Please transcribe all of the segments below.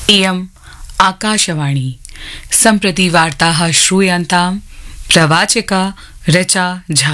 इयम् आकाशवाणी सम्प्रति वार्ताः श्रूयन्ताम् प्रवाचिका ऋचा झा।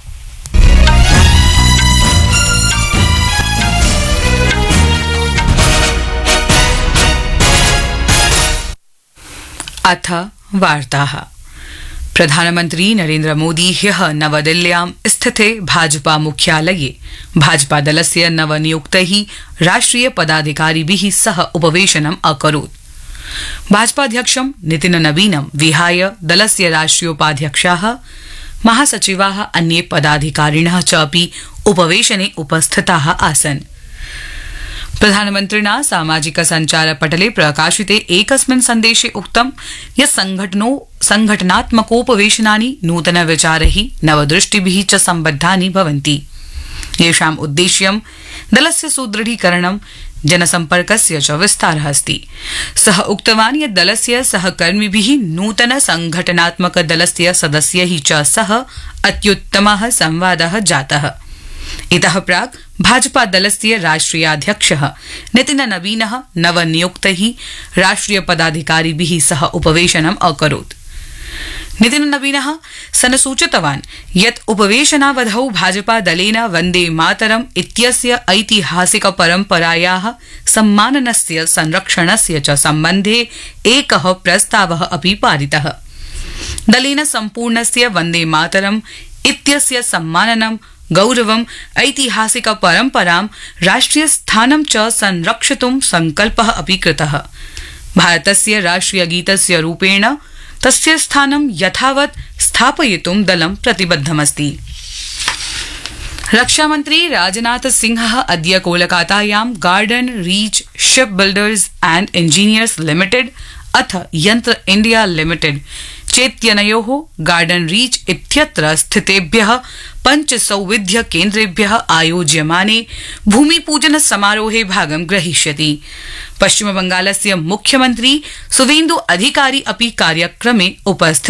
अथ वार्ताः। प्रधानमन्त्री नरेन्द्र मोदी ह्यः नवदिल्ल्यां स्थिते भाजपा मुख्यालये भाजपा दलस्य नवनियुक्तैः राष्ट्रिय पदाधिकारिभिः सह उपवेशनम् अकरोत्। भाजपाध्यक्षं नितिन नवीनं विहाय दलस्य राष्ट्रियोपाध्यक्षाः महासचिवाः अन्ये पदाधिकारिणः च अपि उपवेशने उपस्थिताः आसन्। प्रधानमन्त्रिणा सामाजिक सञ्चारपटले प्रकाशिते एकस्मिन् सन्देशे उक्तं यत् संघटनात्मकोपवेशनानि नूतनविचारैः नवदृष्टिभिः च सम्बद्धानि भवन्ति। येषाम् उद्देश्यं दलस्य सुदृढीकरणं जनसम्पर्कस्य च विस्तारः अस्ति। सः उक्तवान् यत् दलस्य सहकर्मिभिः नूतन संघटनात्मक दलस्य सदस्यैः च सह अत्युत्तमः संवादः जातः। इतः प्राक् भाजपा दलस्य राष्ट्रियाध्यक्षः नितिन नवीनः नवनियुक्तैः राष्ट्रिय पदाधिकारिभिः सह उपवेशनम् अकरोत्। नितिन नवीनः संसूचितवान् यत् उपवेशनावधौ भाजपा दलेन वन्दे मातरम् इत्यस्य ऐतिहासिक परम्परायाः सम्माननस्य संरक्षणस्य च सम्बन्धे एकः प्रस्तावः अपि पारितः। दलेन सम्पूर्णस्य वन्दे मातरम् इत्यस्य सम्माननं गौरवम् ऐतिहासिक परम्परां राष्ट्रिय स्थानं च संरक्षितुं संकल्पः अपि कृतः। भारतस्य राष्ट्रियगीतस्य रूपेण तस्य स्थानं यथावत् स्थापयितुं दलं प्रतिबद्धमस्ति। रक्षामन्त्री राजनाथ सिंहः अद्य कोलकातायां garden reach ship builders and engineers limited अथ यन्त्र इंडिया लिमिटेड चेत्यनयोः गार्डन रीच इत्यत्र स्थितेभ्यः 5 सौविध्य केन्द्रेभ्यः आयोज्यमाने भूमिपूजन समारोहे भागं ग्रहीष्यति। पश्चिमबंगालस्य मुख्यमन्त्री सुवेन्दु अधिकारी अपि कार्यक्रमे उपस्थितः।